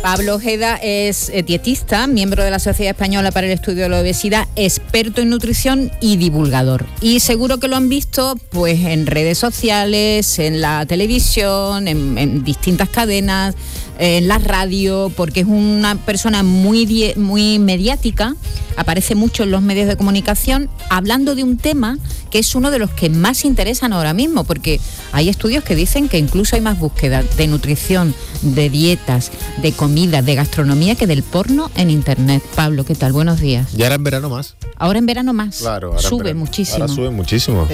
Pablo Ojeda es dietista, miembro de la Sociedad Española para el Estudio de la Obesidad, experto en nutrición y divulgador. Y seguro que lo han visto pues en redes sociales, en la televisión, en distintas cadenas, en la radio, porque es una persona muy mediática, aparece mucho en los medios de comunicación, hablando de un tema que es uno de los que más interesan ahora mismo, porque hay estudios que dicen que incluso hay más búsqueda de nutrición, de dietas, de comida, de gastronomía que del porno en internet. Pablo, ¿qué tal? Buenos días. Ya era en verano más. Ahora en verano más. Claro, ahora sube muchísimo. Ahora sube muchísimo.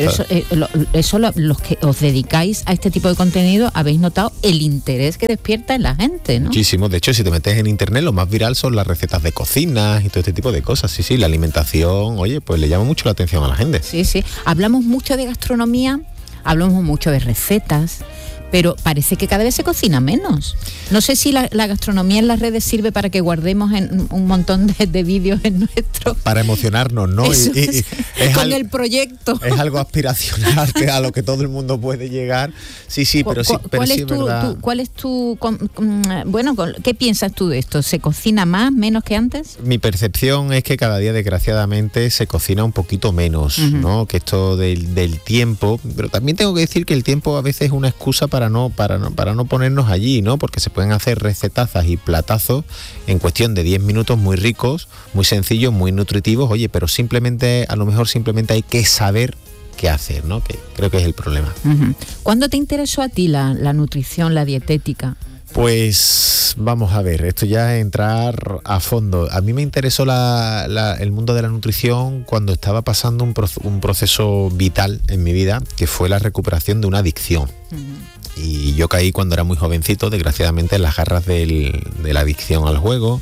Los que os dedicáis a este tipo de contenido habéis notado el interés que despierta en la gente, ¿no? Muchísimo. De hecho, si te metes en internet, lo más viral son las recetas de cocina y todo este tipo de cosas. Sí, la alimentación, oye, pues le llama mucho la atención a la gente. Sí. Hablamos mucho de gastronomía, hablamos mucho de recetas, pero parece que cada vez se cocina menos. No sé si la gastronomía en las redes sirve para que guardemos un montón de vídeos en nuestro... Para emocionarnos, ¿no? Y con el proyecto. Es algo aspiracional, que a lo que todo el mundo puede llegar. Sí, pero sí, es verdad. ¿Cuál es tu... ¿qué piensas tú de esto? ¿Se cocina más, menos que antes? Mi percepción es que cada día, desgraciadamente, se cocina un poquito menos, ¿no? Que esto del tiempo... Pero también tengo que decir que el tiempo a veces es una excusa para no ponernos allí, ¿no? Porque se pueden hacer recetazas y platazos en cuestión de 10 minutos muy ricos, muy sencillos, muy nutritivos, oye, pero a lo mejor simplemente hay que saber qué hacer, ¿no? Que creo que es el problema. ¿Cuándo te interesó a ti la nutrición, la dietética? Pues vamos a ver, esto ya es entrar a fondo. A mí me interesó el mundo de la nutrición cuando estaba pasando un proceso vital en mi vida, que fue la recuperación de una adicción. Y yo caí cuando era muy jovencito, desgraciadamente, en las garras de la adicción al juego.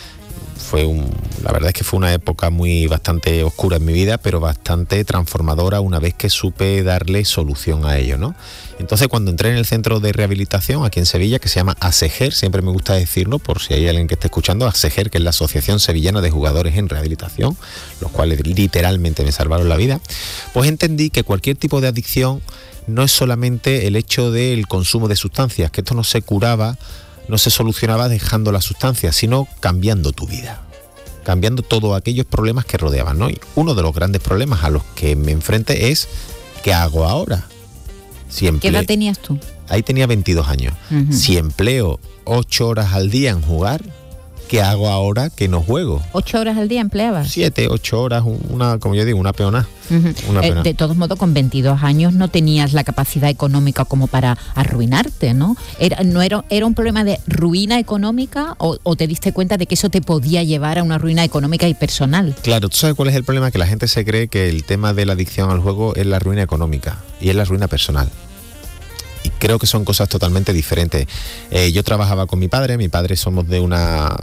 La verdad es que fue una época bastante oscura en mi vida, pero bastante transformadora una vez que supe darle solución a ello, ¿no? Entonces, cuando entré en el centro de rehabilitación aquí en Sevilla, que se llama ASEGER, siempre me gusta decirlo por si hay alguien que esté escuchando, ASEGER, que es la Asociación Sevillana de Jugadores en Rehabilitación, los cuales literalmente me salvaron la vida, pues entendí que cualquier tipo de adicción no es solamente el hecho del consumo de sustancias, que esto no se curaba, no se solucionaba dejando las sustancias, sino cambiando tu vida, cambiando todos aquellos problemas que rodeaban, ¿no? Y uno de los grandes problemas a los que me enfrenté es, ¿qué hago ahora? ¿Qué edad tenías tú? Ahí tenía 22 años. Si empleo 8 horas al día en jugar, ¿qué hago ahora que no juego? 8 horas al día empleabas. 7, 8 horas, como yo digo, una peonada. De todos modos, con 22 años no tenías la capacidad económica como para arruinarte, ¿no? ¿Era un problema de ruina económica o te diste cuenta de que eso te podía llevar a una ruina económica y personal? Claro, ¿tú sabes cuál es el problema? Que la gente se cree que el tema de la adicción al juego es la ruina económica y es la ruina personal. Y creo que son cosas totalmente diferentes. Yo trabajaba con mi padre somos de una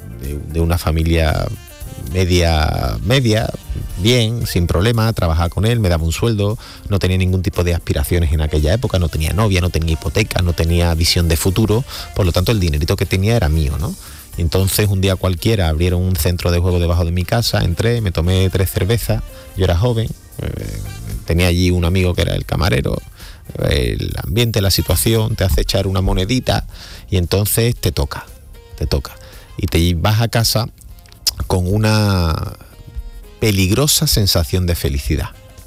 familia media, bien, sin problema, trabajaba con él, me daba un sueldo, no tenía ningún tipo de aspiraciones en aquella época, no tenía novia, no tenía hipoteca, no tenía visión de futuro, por lo tanto el dinerito que tenía era mío, ¿no? Entonces un día cualquiera abrieron un centro de juego debajo de mi casa, entré, me tomé 3 cervezas, yo era joven, tenía allí un amigo que era el camarero, el ambiente, la situación te hace echar una monedita y entonces te toca y te vas a casa con una peligrosa sensación de felicidad,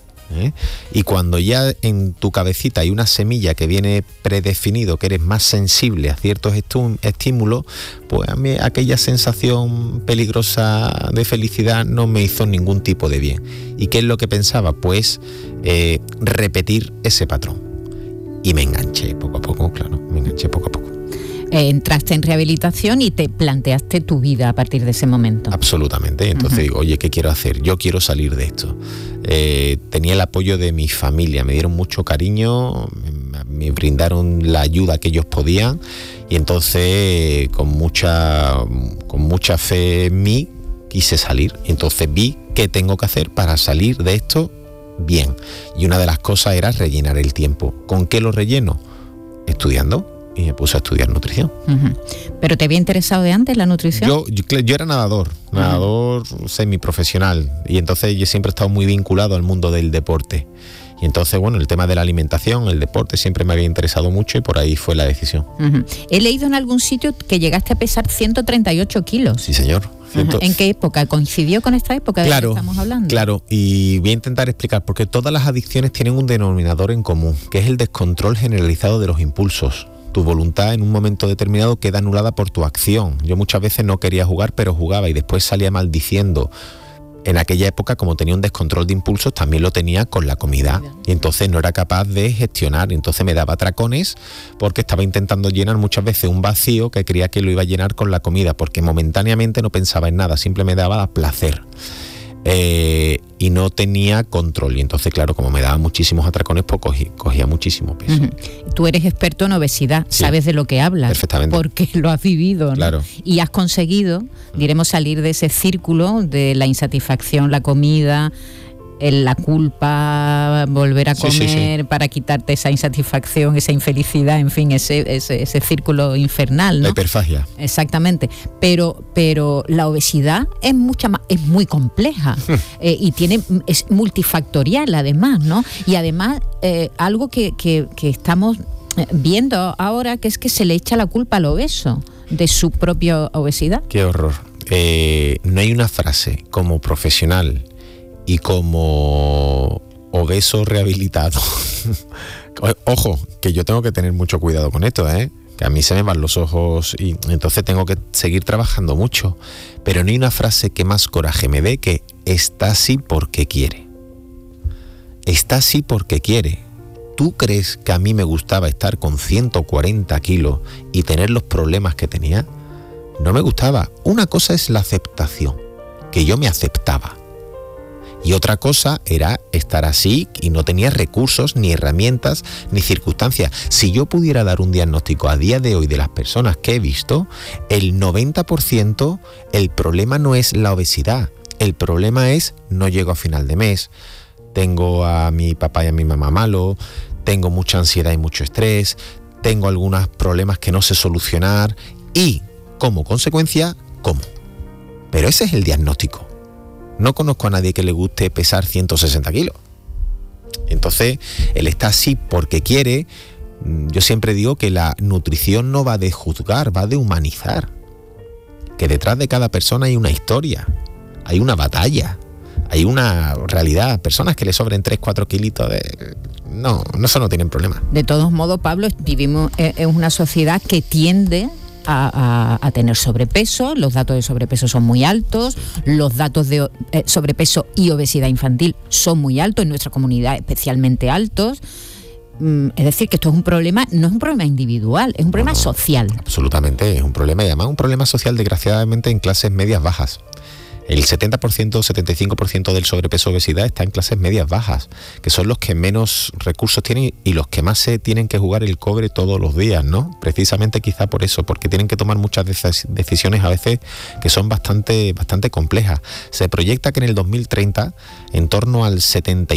y cuando ya en tu cabecita hay una semilla que viene predefinido, que eres más sensible a ciertos estímulos, pues a mí aquella sensación peligrosa de felicidad no me hizo ningún tipo de bien. ¿Y qué es lo que pensaba? Pues repetir ese patrón. Y me enganché poco a poco. Entraste en rehabilitación y te planteaste tu vida a partir de ese momento. Absolutamente. Entonces digo, oye, ¿qué quiero hacer? Yo quiero salir de esto. Tenía el apoyo de mi familia, me dieron mucho cariño, me brindaron la ayuda que ellos podían y entonces con mucha fe en mí quise salir. Entonces vi qué tengo que hacer para salir de esto bien. Y una de las cosas era rellenar el tiempo. ¿Con qué lo relleno? Estudiando. Y me puse a estudiar nutrición. ¿Pero te había interesado de antes la nutrición? Yo era nadador semiprofesional, y entonces yo siempre he estado muy vinculado al mundo del deporte. Y entonces, bueno, el tema de la alimentación, el deporte siempre me había interesado mucho y por ahí fue la decisión. He leído en algún sitio que llegaste a pesar 138 kilos. Sí, señor. ¿En qué época? ¿Coincidió con esta época de la que estamos hablando? Claro, y voy a intentar explicar, porque todas las adicciones tienen un denominador en común, que es el descontrol generalizado de los impulsos. Tu voluntad en un momento determinado queda anulada por tu acción. Yo muchas veces no quería jugar, pero jugaba y después salía maldiciendo. En aquella época, como tenía un descontrol de impulsos, también lo tenía con la comida. Y entonces no era capaz de gestionar. Y entonces me daba atracones porque estaba intentando llenar muchas veces un vacío que creía que lo iba a llenar con la comida, porque momentáneamente no pensaba en nada, simplemente me daba placer. Y no tenía control. Y entonces, claro, como me daba muchísimos atracones, pues cogía muchísimo peso. Tú eres experto en obesidad, sí, sabes de lo que hablas. Perfectamente. Porque lo has vivido, ¿no? Claro. Y has conseguido, diremos, salir de ese círculo de la insatisfacción, la comida, la culpa, volver a comer para quitarte esa insatisfacción, esa infelicidad, en fin, ese círculo infernal, ¿no? La hiperfagia. Exactamente. Pero la obesidad es muy compleja y es multifactorial además, ¿no? Y además algo que estamos viendo ahora, que es que se le echa la culpa al obeso de su propia obesidad. Qué horror. No hay una frase como profesional y como obeso rehabilitado. Ojo, que yo tengo que tener mucho cuidado con esto, que a mí se me van los ojos y entonces tengo que seguir trabajando mucho. Pero no hay una frase que más coraje me dé que está así porque quiere. Está así porque quiere. ¿Tú crees que a mí me gustaba estar con 140 kilos y tener los problemas que tenía? No me gustaba. Una cosa es la aceptación, que yo me aceptaba. Y otra cosa era estar así y no tenía recursos, ni herramientas, ni circunstancias. Si yo pudiera dar un diagnóstico a día de hoy de las personas que he visto, el 90% el problema no es la obesidad. El problema es no llego a final de mes, tengo a mi papá y a mi mamá malo, tengo mucha ansiedad y mucho estrés, tengo algunos problemas que no sé solucionar y, como consecuencia, como. Pero ese es el diagnóstico. No conozco a nadie que le guste pesar 160 kilos. Entonces, él está así porque quiere. Yo siempre digo que la nutrición no va de juzgar, va de humanizar. Que detrás de cada persona hay una historia, hay una batalla, hay una realidad. Personas que le sobren 3-4 kilitos no, eso no tienen problema. De todos modos, Pablo, vivimos en una sociedad que tiende a tener sobrepeso. Los datos de sobrepeso son muy altos, los datos de sobrepeso y obesidad infantil son muy altos, en nuestra comunidad especialmente altos. Es decir, que esto es un problema, no es un problema individual, es un problema social. Absolutamente, es un problema, y además un problema social desgraciadamente en clases medias bajas. El 70%, 75% del sobrepeso obesidad está en clases medias bajas, que son los que menos recursos tienen y los que más se tienen que jugar el cobre todos los días, ¿no? Precisamente quizá por eso, porque tienen que tomar muchas decisiones a veces que son bastante complejas. Se proyecta que en el 2030 en torno al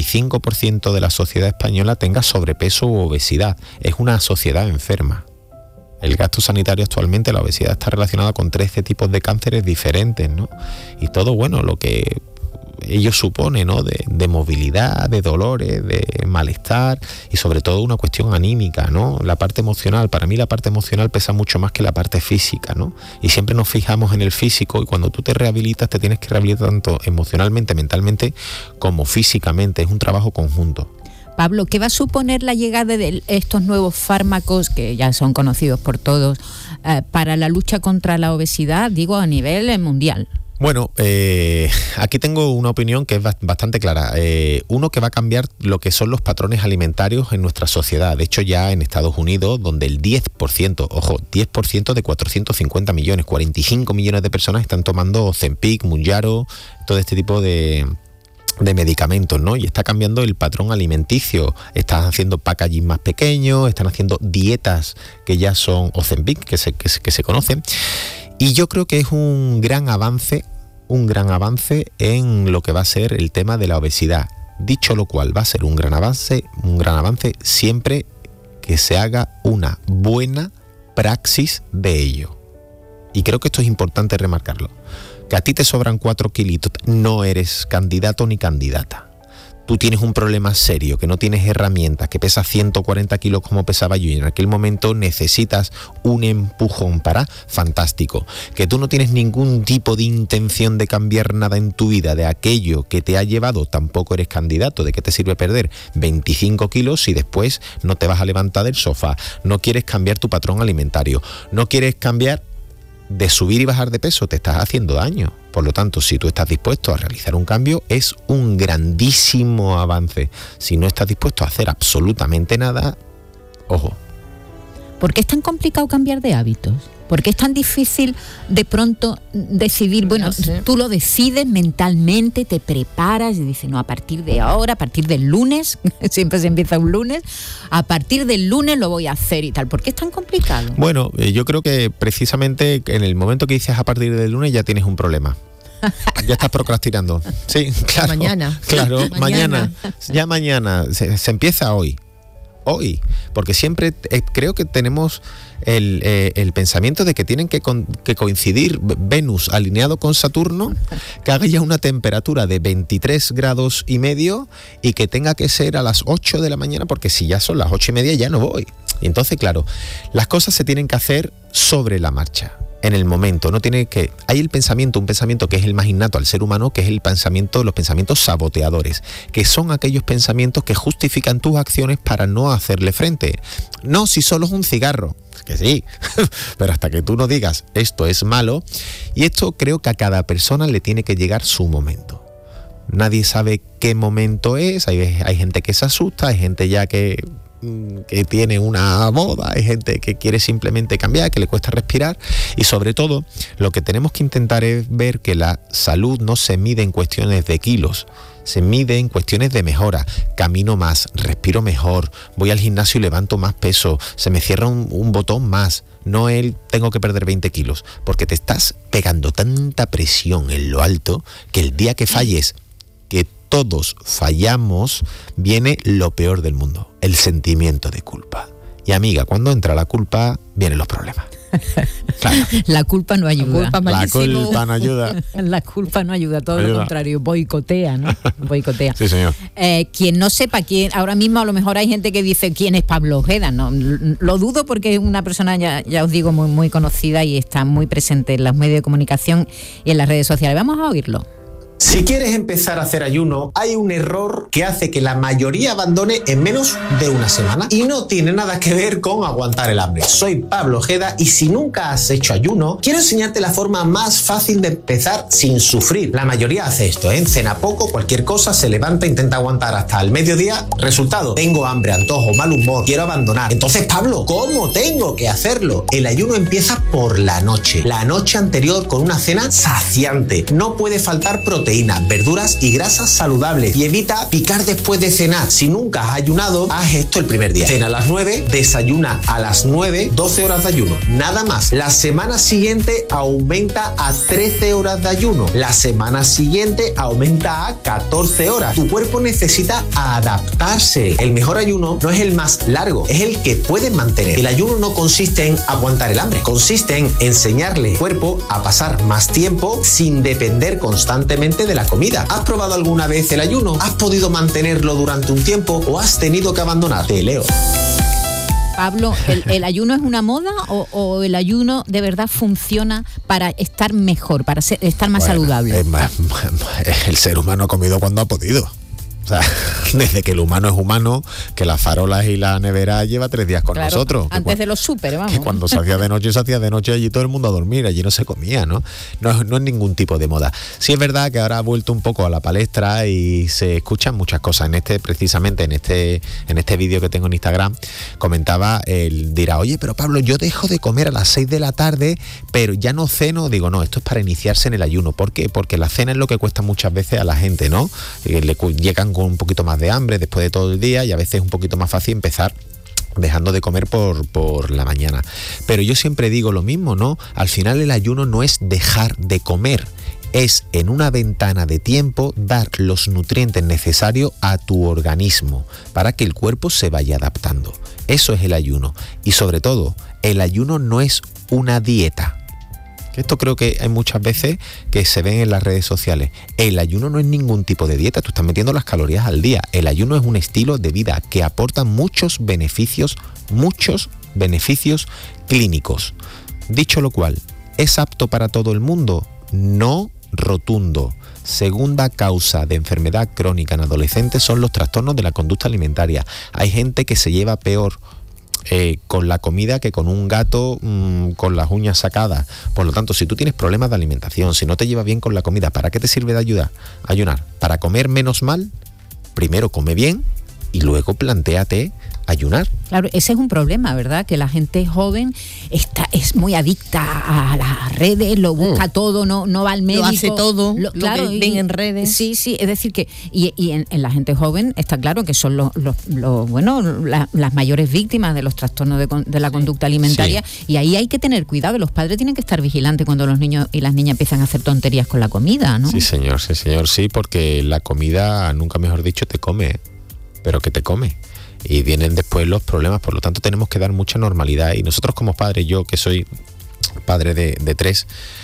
75% de la sociedad española tenga sobrepeso u obesidad. Es una sociedad enferma. El gasto sanitario actualmente, la obesidad está relacionada con 13 tipos de cánceres diferentes, ¿no? Y todo, bueno, lo que ello supone, ¿no? De movilidad, de dolores, de malestar y sobre todo una cuestión anímica, ¿no? La parte emocional, para mí la parte emocional pesa mucho más que la parte física, ¿no? Y siempre nos fijamos en el físico y cuando tú te rehabilitas te tienes que rehabilitar tanto emocionalmente, mentalmente como físicamente. Es un trabajo conjunto. Pablo, ¿qué va a suponer la llegada de estos nuevos fármacos que ya son conocidos por todos para la lucha contra la obesidad, digo, a nivel mundial? Bueno, aquí tengo una opinión que es bastante clara. Uno, que va a cambiar lo que son los patrones alimentarios en nuestra sociedad. De hecho, ya en Estados Unidos, donde el 10%, ojo, 10% de 450 millones, 45 millones de personas están tomando Ozempic, Mounjaro, todo este tipo de medicamentos, ¿no? Y está cambiando el patrón alimenticio. Están haciendo packaging más pequeños, están haciendo dietas que ya son Ozempic, que se conocen. Y yo creo que es un gran avance en lo que va a ser el tema de la obesidad. Dicho lo cual, va a ser un gran avance siempre que se haga una buena praxis de ello. Y creo que esto es importante remarcarlo. Que a ti te sobran 4 kilitos, no eres candidato ni candidata. tú tienes un problema serio, que no tienes herramientas, que pesas 140 kilos como pesaba yo y en aquel momento necesitas un empujón fantástico, que tú no tienes ningún tipo de intención de cambiar nada en tu vida de aquello que te ha llevado, tampoco eres candidato, ¿de qué te sirve perder 25 kilos si después no te vas a levantar del sofá? No quieres cambiar tu patrón alimentario, no quieres cambiar de subir y bajar de peso, te estás haciendo daño. Por lo tanto, si tú estás dispuesto a realizar un cambio, es un grandísimo avance. Si no estás dispuesto a hacer absolutamente nada, ojo. ¿Por qué es tan complicado cambiar de hábitos? ¿Por qué es tan difícil de pronto decidir? Bueno, no sé. Tú lo decides mentalmente, te preparas y dices, no, a partir de ahora, a partir del lunes, siempre se empieza un lunes, a partir del lunes lo voy a hacer y tal. ¿Por qué es tan complicado? Bueno, yo creo que precisamente en el momento que dices a partir del lunes ya tienes un problema. Ya estás procrastinando. Sí, claro. Mañana. Claro, mañana. Ya mañana. Se empieza hoy. Hoy, porque siempre creo que tenemos el pensamiento de que tienen que coincidir Venus alineado con Saturno, que haga ya una temperatura de 23 grados y medio y que tenga que ser a las 8 de la mañana, porque si ya son las 8 y media ya no voy. Y entonces, claro, las cosas se tienen que hacer sobre la marcha. En el momento, no tiene que... Hay un pensamiento que es el más innato al ser humano, que es los pensamientos saboteadores, que son aquellos pensamientos que justifican tus acciones para no hacerle frente. No, si solo es un cigarro, que sí, pero hasta que tú no digas esto es malo, y esto creo que a cada persona le tiene que llegar su momento. Nadie sabe qué momento es, hay gente que se asusta, hay gente ya que tiene una boda, hay gente que quiere simplemente cambiar, que le cuesta respirar, y sobre todo lo que tenemos que intentar es ver que la salud no se mide en cuestiones de kilos, se mide en cuestiones de mejora. Camino más, respiro mejor, voy al gimnasio y levanto más peso, se me cierra un botón más, no tengo que perder 20 kilos, porque te estás pegando tanta presión en lo alto que el día que falles, que todos fallamos, viene lo peor del mundo, el sentimiento de culpa. Y amiga, cuando entra la culpa, vienen los problemas. Claro. La culpa no ayuda. La culpa no ayuda. La culpa no ayuda, todo lo contrario, boicotea, ¿no? Boicotea. Sí, señor. Quien no sepa quién, ahora mismo a lo mejor hay gente que dice quién es Pablo Ojeda, no, lo dudo porque es una persona, ya os digo, muy, muy conocida y está muy presente en los medios de comunicación y en las redes sociales. Vamos a oírlo. Si quieres empezar a hacer ayuno, hay un error que hace que la mayoría abandone en menos de una semana y no tiene nada que ver con aguantar el hambre. Soy Pablo Ojeda y si nunca has hecho ayuno, quiero enseñarte la forma más fácil de empezar sin sufrir. La mayoría hace esto, cena poco, cualquier cosa, se levanta, intenta aguantar hasta el mediodía. Resultado, tengo hambre, antojo, mal humor, quiero abandonar. Entonces, Pablo, ¿cómo tengo que hacerlo? El ayuno empieza por la noche anterior con una cena saciante. No puede faltar proteína, verduras y grasas saludables y evita picar después de cenar. Si nunca has ayunado, haz esto el primer día. Cena a las 9, desayuna a las 9, 12 horas de ayuno. Nada más. La semana siguiente aumenta a 13 horas de ayuno. La semana siguiente aumenta a 14 horas. Tu cuerpo necesita adaptarse. El mejor ayuno no es el más largo, es el que puedes mantener. El ayuno no consiste en aguantar el hambre, consiste en enseñarle al cuerpo a pasar más tiempo sin depender constantemente de la comida. ¿Has probado alguna vez el ayuno? ¿Has podido mantenerlo durante un tiempo o has tenido que abandonar? Te leo. Pablo, ¿el ayuno es una moda o el ayuno de verdad funciona para estar mejor, para estar más saludable? El ser humano ha comido cuando ha podido. O sea, desde que el humano es humano, que las farolas y la nevera lleva 3 días con nosotros. Antes de los súper, vamos. Que cuando se hacía de noche, allí todo el mundo a dormir, allí no se comía, ¿no? No es ningún tipo de moda. Sí es verdad que ahora ha vuelto un poco a la palestra y se escuchan muchas cosas. Precisamente en este vídeo que tengo en Instagram, comentaba, él dirá, oye, pero Pablo, yo dejo de comer a las 6 de la tarde, pero ya no ceno. Digo, no, esto es para iniciarse en el ayuno. ¿Por qué? Porque la cena es lo que cuesta muchas veces a la gente, ¿no? Llegan con un poquito más de hambre después de todo el día y a veces es un poquito más fácil empezar dejando de comer por la mañana. Pero yo siempre digo lo mismo, ¿no? Al final el ayuno no es dejar de comer, es en una ventana de tiempo dar los nutrientes necesarios a tu organismo para que el cuerpo se vaya adaptando. Eso es el ayuno. Y sobre todo, el ayuno no es una dieta. Esto creo que hay muchas veces que se ven en las redes sociales. El ayuno no es ningún tipo de dieta, tú estás metiendo las calorías al día. El ayuno es un estilo de vida que aporta muchos beneficios clínicos. Dicho lo cual, ¿es apto para todo el mundo? No rotundo. Segunda causa de enfermedad crónica en adolescentes son los trastornos de la conducta alimentaria. Hay gente que se lleva peor con la comida que con un gato con las uñas sacadas. Por lo tanto, si tú tienes problemas de alimentación, si no te llevas bien con la comida, ¿para qué te sirve de ayunar? ¿Para comer menos mal? Primero come bien y luego plantéate ayunar. Claro, ese es un problema, ¿verdad? Que la gente joven es muy adicta a las redes, lo busca todo, no va al médico. Lo hace todo, claro, lo que ven en redes. Sí, es decir que y en la gente joven está claro que son las mayores víctimas de los trastornos de la conducta alimentaria, y ahí hay que tener cuidado. Los padres tienen que estar vigilantes cuando los niños y las niñas empiezan a hacer tonterías con la comida, ¿no? Sí, señor, sí, porque la comida, nunca mejor dicho, te come, pero que te come. Y vienen después los problemas, por lo tanto tenemos que dar mucha normalidad. Y nosotros como padres, yo que soy padre de 3,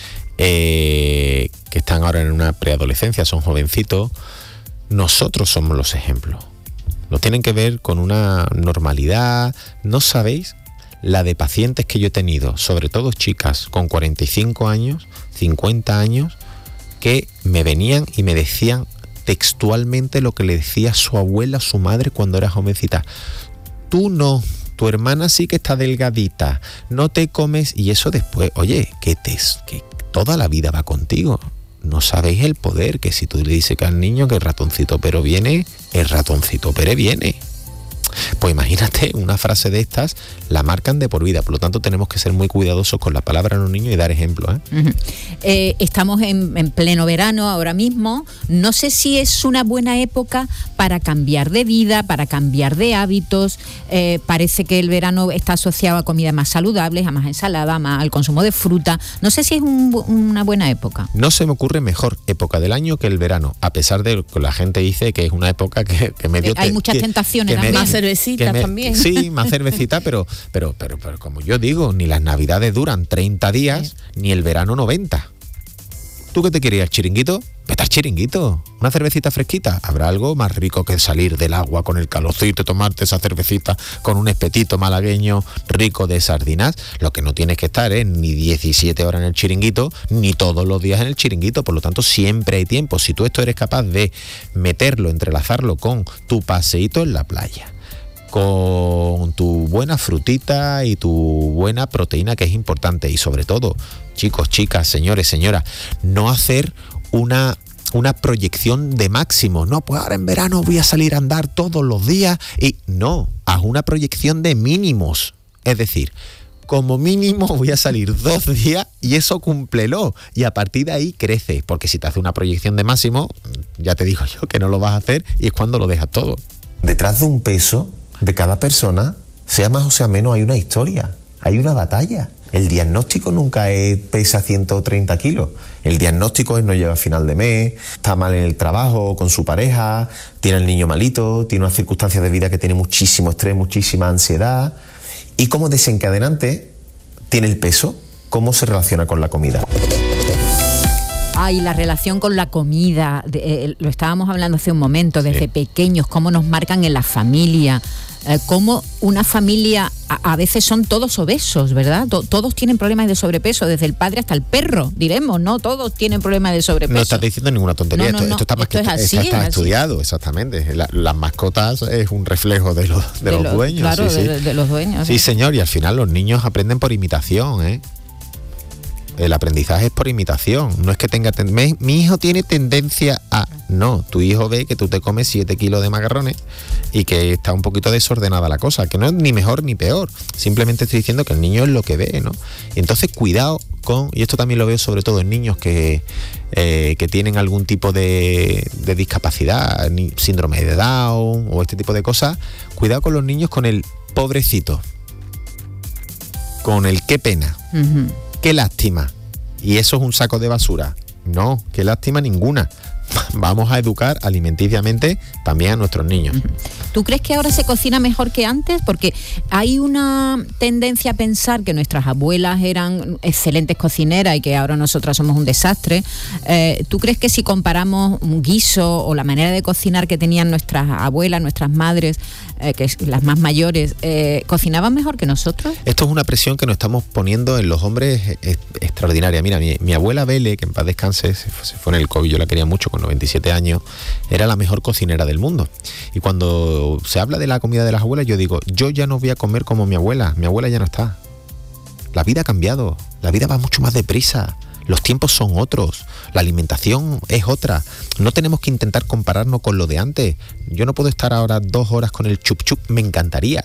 que están ahora en una preadolescencia, son jovencitos, nosotros somos los ejemplos. Nos tienen que ver con una normalidad. No sabéis la de pacientes que yo he tenido, sobre todo chicas con 45 años, 50 años, que me venían y me decían textualmente lo que le decía su abuela, su madre cuando era jovencita. Tú no, tu hermana sí que está delgadita, no te comes, y eso después, oye, que toda la vida va contigo. No sabéis el poder que si tú le dices que al niño que el ratoncito pero viene, el ratoncito pero viene. Pues imagínate, una frase de estas la marcan de por vida. Por lo tanto, tenemos que ser muy cuidadosos con la palabra a los niños y dar ejemplo. Estamos en pleno verano ahora mismo. No sé si es una buena época para cambiar de vida, para cambiar de hábitos. Parece que el verano está asociado a comidas más saludables, a más ensalada, más al consumo de fruta. No sé si es una buena época. No se me ocurre mejor época del año que el verano, a pesar de que la gente dice que es una época que medio... hay muchas tentaciones también. Más cervecita también. Sí, más cervecita, pero como yo digo, ni las navidades duran 30 días, ni el verano 90. ¿Tú qué te querías, chiringuito? Vete al chiringuito, una cervecita fresquita. Habrá algo más rico que salir del agua con el calorcito y tomarte esa cervecita con un espetito malagueño rico de sardinas. Lo que no tienes que estar es ni 17 horas en el chiringuito, ni todos los días en el chiringuito. Por lo tanto, siempre hay tiempo. Si tú esto eres capaz de meterlo, entrelazarlo con tu paseíto en la playa, con tu buena frutita y tu buena proteína, que es importante, y sobre todo, chicos, chicas, señores, señoras, no hacer una proyección de máximo. No, pues ahora en verano voy a salir a andar todos los días, y no, haz una proyección de mínimos. Es decir, como mínimo voy a salir 2 días y eso cúmplelo, y a partir de ahí crece, porque si te hace una proyección de máximo, ya te digo yo que no lo vas a hacer, y es cuando lo dejas todo. Detrás de un peso de cada persona, sea más o sea menos, hay una historia, hay una batalla. El diagnóstico nunca es pesa 130 kilos. El diagnóstico es no llega a final de mes, está mal en el trabajo, con su pareja, tiene el niño malito, tiene unas circunstancias de vida que tiene muchísimo estrés, muchísima ansiedad. Y como desencadenante tiene el peso, cómo se relaciona con la comida. Ay, la relación con la comida, lo estábamos hablando hace un momento, desde pequeños, cómo nos marcan en la familia, cómo una familia, a veces son todos obesos, ¿verdad? Todos tienen problemas de sobrepeso, desde el padre hasta el perro, diremos, ¿no? Todos tienen problemas de sobrepeso. No estás diciendo ninguna tontería, esto está más está estudiado, exactamente. Las mascotas es un reflejo de los dueños. Claro, de los dueños. Sí, señor, y al final los niños aprenden por imitación, ¿eh? El aprendizaje es por imitación, no es que tenga... Mi hijo tiene tendencia a... No, tu hijo ve que tú te comes 7 kilos de macarrones y que está un poquito desordenada la cosa, que no es ni mejor ni peor, simplemente estoy diciendo que el niño es lo que ve, ¿no? Entonces cuidado con... Y esto también lo veo sobre todo en niños que tienen algún tipo de discapacidad, síndrome de Down o este tipo de cosas. Cuidado con los niños con el pobrecito, con el qué pena. Qué lástima, y eso es un saco de basura. No, qué lástima ninguna. vamos a educar alimenticiamente también a nuestros niños. ¿Tú crees que ahora se cocina mejor que antes? Porque hay una tendencia a pensar que nuestras abuelas eran excelentes cocineras y que ahora nosotras somos un desastre. ¿Tú crees que si comparamos un guiso o la manera de cocinar que tenían nuestras abuelas, nuestras madres, que es las más mayores, cocinaban mejor que nosotros? Esto es una presión que nos estamos poniendo en los hombres extraordinaria. Mira, mi abuela Bele, que en paz descanse, se fue en el COVID, yo la quería mucho, con 97 años, era la mejor cocinera del mundo. Y cuando se habla de la comida de las abuelas, yo digo, yo ya no voy a comer como mi abuela ya no está. La vida ha cambiado, la vida va mucho más deprisa. Los tiempos son otros, la alimentación es otra. No tenemos que intentar compararnos con lo de antes. Yo no puedo estar ahora 2 horas con el chup chup, me encantaría,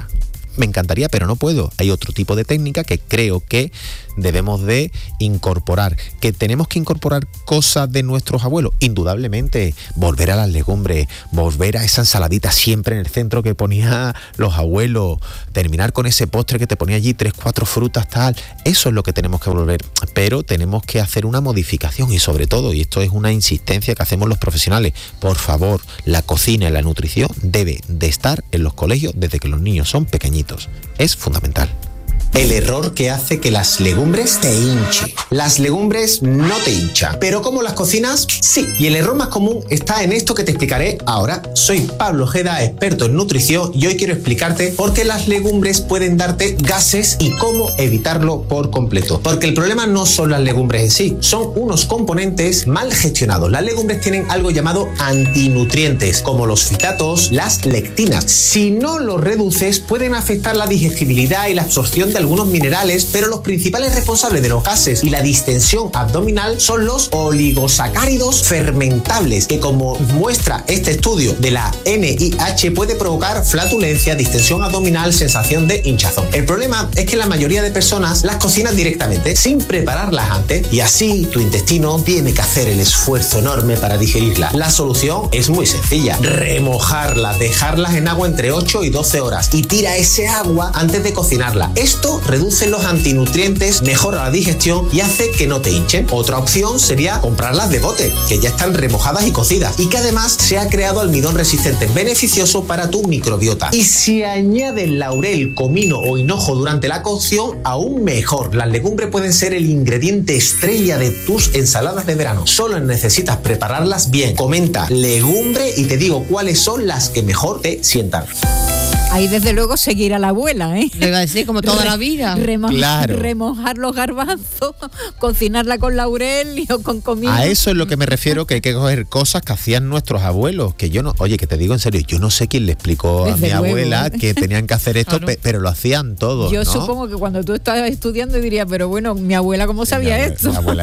pero no puedo. Hay otro tipo de técnica que creo que debemos de incorporar. ¿Que tenemos que incorporar cosas de nuestros abuelos? Indudablemente, volver a las legumbres, volver a esa ensaladita siempre en el centro que ponía los abuelos, terminar con ese postre que te ponía allí 3-4 frutas, tal. Eso es lo que tenemos que volver, pero tenemos que hacer una modificación y sobre todo, y esto es una insistencia que hacemos los profesionales, por favor, la cocina y la nutrición debe de estar en los colegios desde que los niños son pequeñitos. Es fundamental. El error que hace que las legumbres te hinchen. Las legumbres no te hinchan, pero ¿cómo las cocinas? Sí. Y el error más común está en esto que te explicaré ahora. Soy Pablo Ojeda, experto en nutrición, y hoy quiero explicarte por qué las legumbres pueden darte gases y cómo evitarlo por completo. Porque el problema no son las legumbres en sí, son unos componentes mal gestionados. Las legumbres tienen algo llamado antinutrientes, como los fitatos, las lectinas. Si no los reduces, pueden afectar la digestibilidad y la absorción de algunos minerales, pero los principales responsables de los gases y la distensión abdominal son los oligosacáridos fermentables, que como muestra este estudio de la NIH puede provocar flatulencia, distensión abdominal, sensación de hinchazón. El problema es que la mayoría de personas las cocinan directamente, sin prepararlas antes, y así tu intestino tiene que hacer el esfuerzo enorme para digerirlas. La solución es muy sencilla: remojarlas, dejarlas en agua entre 8 y 12 horas y tira ese agua antes de cocinarla. Esto reduce los antinutrientes, mejora la digestión y hace que no te hinchen. Otra opción sería comprarlas de bote, que ya están remojadas y cocidas, y que además se ha creado almidón resistente, beneficioso para tu microbiota. Y si añades laurel, comino o hinojo durante la cocción, aún mejor. Las legumbres pueden ser el ingrediente estrella de tus ensaladas de verano. Solo necesitas prepararlas bien. Comenta legumbre y te digo cuáles son las que mejor te sientan. Ahí desde luego seguir a la abuela, ¿eh? Le iba a decir como toda la vida. Claro. Remojar los garbanzos, cocinarla con laurel o con comino. A eso es lo que me refiero, que hay que coger cosas que hacían nuestros abuelos, que yo no, oye, que te digo en serio, yo no sé quién le explicó a mi abuela que tenían que hacer esto, claro, pero lo hacían todos. Yo ¿no? Supongo que cuando tú estabas estudiando dirías, pero bueno, mi abuela ¿cómo sabía esto? Mi abuela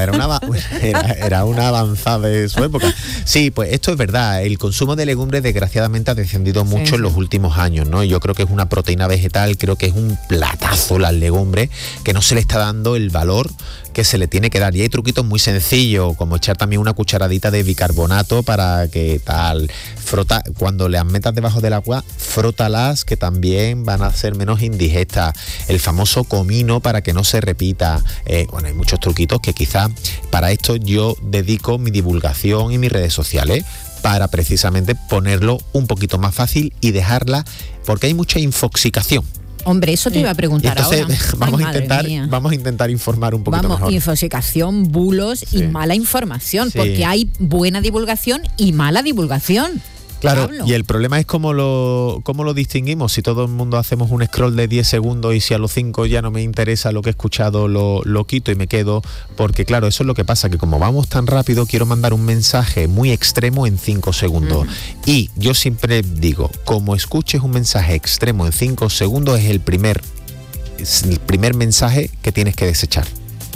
era una avanzada de su época. Sí, pues esto es verdad, el consumo de legumbres desgraciadamente ha descendido mucho en los últimos años, ¿no? Yo creo que es una proteína vegetal, creo que es un platazo las legumbres, que no se le está dando el valor que se le tiene que dar. Y hay truquitos muy sencillos, como echar también una cucharadita de bicarbonato para que tal, frota, cuando las metas debajo del agua, frótalas, que también van a ser menos indigestas. El famoso comino para que no se repita. Bueno, hay muchos truquitos que quizás para esto yo dedico mi divulgación y mis redes sociales, para precisamente ponerlo un poquito más fácil y dejarla, porque hay mucha infoxicación. Hombre, eso te iba a preguntar. Entonces, ahora. Vamos a intentar informar un poquito mejor. Infoxicación, bulos y mala información, porque hay buena divulgación y mala divulgación. Claro, Pablo. Y el problema es cómo lo distinguimos. Si todo el mundo hacemos un scroll de 10 segundos y si a los 5 ya no me interesa lo que he escuchado, lo quito y me quedo, porque claro, eso es lo que pasa, que como vamos tan rápido, quiero mandar un mensaje muy extremo en 5 segundos. Y yo siempre digo, como escuches un mensaje extremo en 5 segundos, es el primer mensaje que tienes que desechar.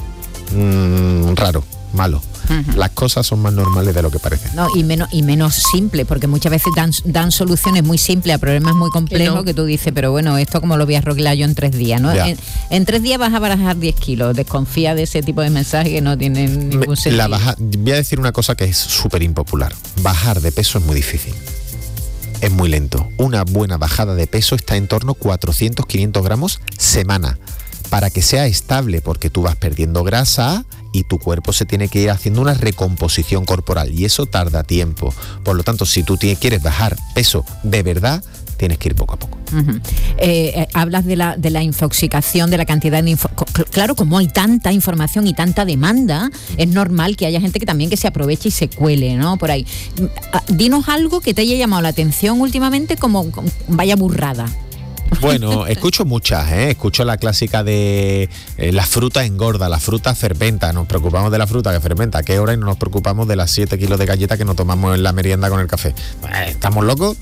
Raro, malo. Las cosas son más normales de lo que parecen. No, y menos simple, porque muchas veces dan soluciones muy simples a problemas muy complejos que tú dices, pero bueno, esto como lo voy a arreglar yo en 3 días, ¿no? En 3 días vas a barajar 10 kilos. Desconfía de ese tipo de mensajes que no tienen ningún sentido. Voy a decir una cosa que es súper impopular. Bajar de peso es muy difícil. Es muy lento. Una buena bajada de peso está en torno a 400-500 gramos semana. para que sea estable, porque tú vas perdiendo grasa y tu cuerpo se tiene que ir haciendo una recomposición corporal y eso tarda tiempo. Por lo tanto, si tú quieres bajar peso de verdad, tienes que ir poco a poco. Uh-huh. Hablas de la infoxicación, de la cantidad de claro, como hay tanta información y tanta demanda, es normal que haya gente que también que se aproveche y se cuele, ¿no? Por ahí. Dinos algo que te haya llamado la atención últimamente como vaya burrada. Bueno, escucho muchas, escucho la clásica de la fruta engorda, la fruta fermenta, nos preocupamos de la fruta que fermenta a qué hora y no nos preocupamos de las 7 kilos de galletas que nos tomamos en la merienda con el café. ¿Estamos locos?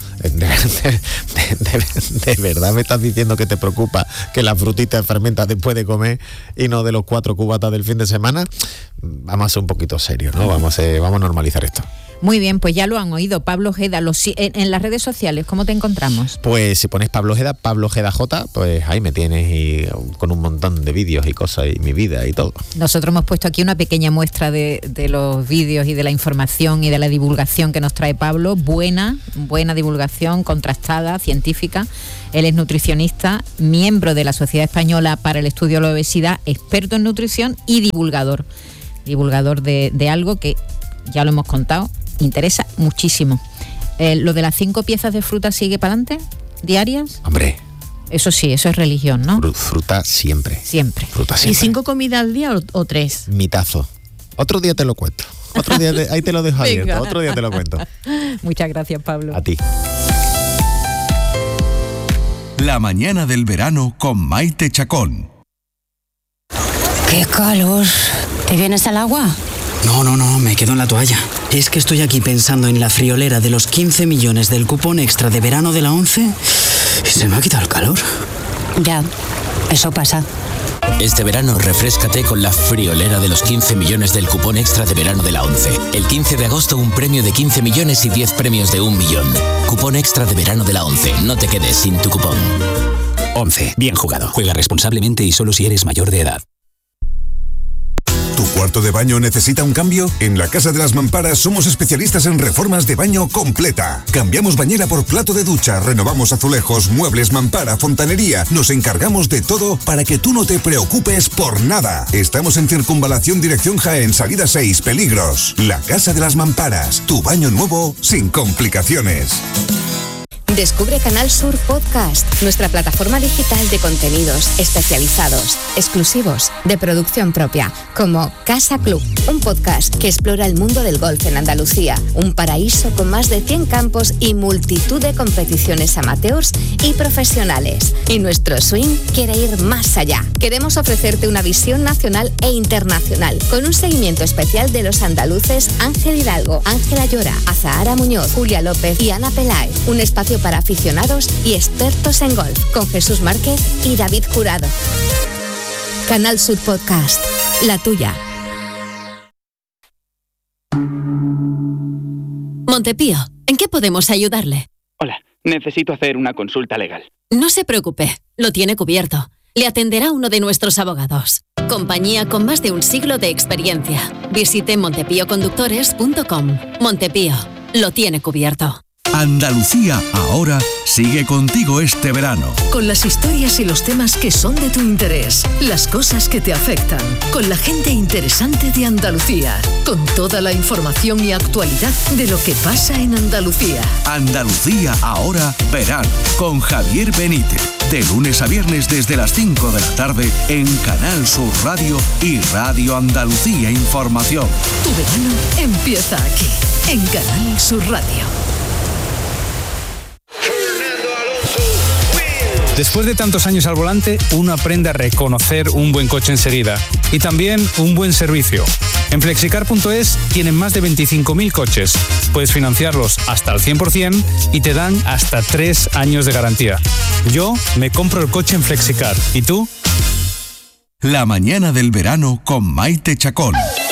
¿De verdad me estás diciendo que te preocupa que la frutita fermenta después de comer y no de los 4 cubatas del fin de semana? Vamos a ser un poquito serios, ¿no? Vamos a normalizar esto. Muy bien, pues ya lo han oído, Pablo Ojeda. En las redes sociales, ¿cómo te encontramos? Pues si pones Pablo Ojeda J, pues ahí me tienes y con un montón de vídeos y cosas y mi vida y todo. Nosotros hemos puesto aquí una pequeña muestra de los vídeos y de la información y de la divulgación que nos trae Pablo. Buena divulgación, contrastada, científica. Él es nutricionista, miembro de la Sociedad Española para el Estudio de la Obesidad, experto en nutrición y divulgador. Divulgador de algo que, ya lo hemos contado, interesa muchísimo. ¿Lo de las 5 piezas de fruta sigue para adelante? ¿Diarias? Hombre. Eso sí, eso es religión, ¿no? Fruta siempre. Siempre. Fruta siempre. ¿Y 5 comidas al día o 3? Mitazo. Otro día te lo cuento. Otro día ahí te lo dejo abierto. Otro día te lo cuento. Muchas gracias, Pablo. A ti. La mañana del verano con Maite Chacón. ¡Qué calor! ¿Te vienes al agua? No, me quedo en la toalla. Es que estoy aquí pensando en la friolera de los 15 millones del cupón extra de verano de la ONCE y se me ha quitado el calor. Ya, eso pasa. Este verano refréscate con la friolera de los 15 millones del cupón extra de verano de la ONCE. El 15 de agosto un premio de 15 millones y 10 premios de 1 millón. Cupón extra de verano de la ONCE. No te quedes sin tu cupón. ONCE. Bien jugado. Juega responsablemente y solo si eres mayor de edad. ¿Tu cuarto de baño necesita un cambio? En la Casa de las Mamparas somos especialistas en reformas de baño completa. Cambiamos bañera por plato de ducha, renovamos azulejos, muebles, mampara, fontanería. Nos encargamos de todo para que tú no te preocupes por nada. Estamos en Circunvalación Dirección Jaén, salida 6, Peligros. La Casa de las Mamparas, tu baño nuevo sin complicaciones. Descubre Canal Sur Podcast, nuestra plataforma digital de contenidos especializados, exclusivos, de producción propia, como Casa Club, un podcast que explora el mundo del golf en Andalucía, un paraíso con más de 100 campos y multitud de competiciones amateurs y profesionales. Y nuestro swing quiere ir más allá. Queremos ofrecerte una visión nacional e internacional, con un seguimiento especial de los andaluces Ángel Hidalgo, Ángela Llora, Azahara Muñoz, Julia López y Ana Peláez. Un espacio para aficionados y expertos en golf, con Jesús Márquez y David Jurado. Canal Sur Podcast, la tuya. Montepío, ¿en qué podemos ayudarle? Hola, necesito hacer una consulta legal. No se preocupe, lo tiene cubierto. Le atenderá uno de nuestros abogados. Compañía con más de un siglo de experiencia. Visite montepíoconductores.com. Montepío, lo tiene cubierto. Andalucía ahora sigue contigo este verano. Con las historias y los temas que son de tu interés, las cosas que te afectan, con la gente interesante de Andalucía, con toda la información y actualidad de lo que pasa en Andalucía. Andalucía ahora verano con Javier Benítez. De lunes a viernes desde las 5 de la tarde en Canal Sur Radio y Radio Andalucía Información. Tu verano empieza aquí, en Canal Sur Radio. Después de tantos años al volante, uno aprende a reconocer un buen coche enseguida y también un buen servicio. En Flexicar.es tienen más de 25.000 coches. Puedes financiarlos hasta el 100% y te dan hasta 3 años de garantía. Yo me compro el coche en Flexicar. ¿Y tú? La mañana del verano con Maite Chacón.